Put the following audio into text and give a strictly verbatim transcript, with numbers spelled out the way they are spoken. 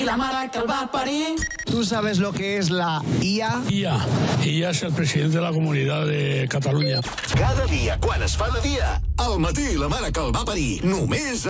Y la mare que el va parir. ¿Tú sabes lo que es la I A? I A. I A és el president de la Comunitat de Catalunya. Cada dia, quan es fa de dia, al matí la mare que el va parir, només